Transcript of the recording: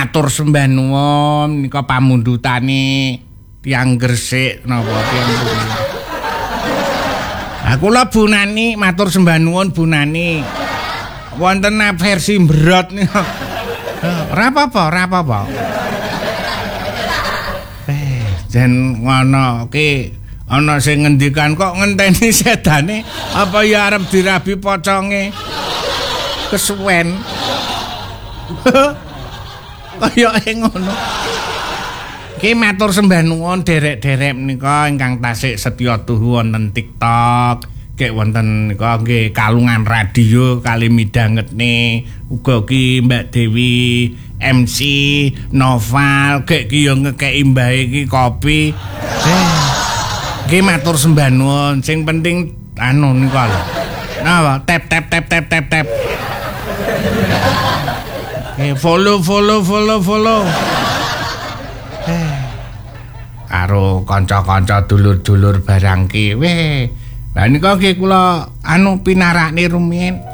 matur sembah nuwun nika pamundhutane tiyang Gresik napa tiyang kula Bunani matur sembah nuwun Bunani. Wonten versi mbrot nika. Ora apa-apa. Jen ngono ki ana sing ngendikan kok ngenteni sedane apa ya arep dirabi poconge kesuwen. Kaya ngono. Ki matur sembah nuwun derek-derek menika ingkang tasih setya tuhu wonten TikTok, kek wonten nika nggih Kalungan Radio kali midhangetne uga ki Mbak Dewi MC Noval kek ki yo ngekeki mbahe iki kopi. Nggih matur sembah nuwun, sing penting anu nika lho. Napa? Tap. Follow. Karo kanca-kanca dulur-dulur barang ki. Lah nika nggih kula anu pinarakne rumiyin.